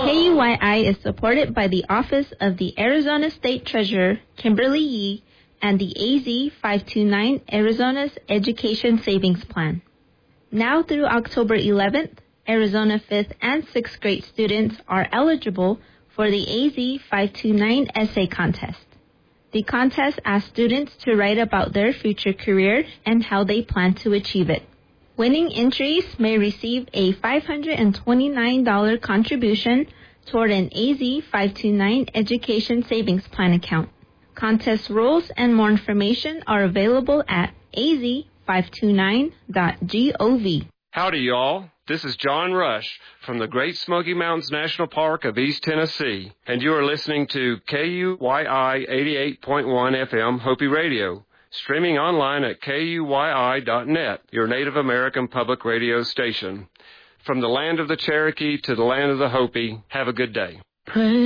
KUYI is supported by the Office of the Arizona State Treasurer, Kimberly Yee, and the AZ 529 Arizona's Education Savings Plan. Now through October 11th, Arizona 5th and 6th grade students are eligible for the AZ 529 Essay Contest. The contest asks students to write about their future career and how they plan to achieve it. Winning entries may receive a $529 contribution toward an AZ 529 Education Savings Plan account. Contest rules and more information are available at az529.gov. Howdy, y'all. This is John Rush from the Great Smoky Mountains National Park of East Tennessee, and you are listening to KUYI 88.1 FM Hopi Radio, streaming online at KUYI.net, your Native American public radio station. From the land of the Cherokee to the land of the Hopi, have a good day.